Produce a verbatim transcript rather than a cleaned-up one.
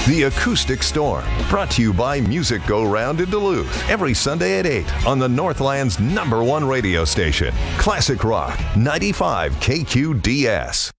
The Acoustic Storm, brought to you by Music Go Round in Duluth, every Sunday at eight on the Northland's number one radio station, Classic Rock, ninety-five K Q D S.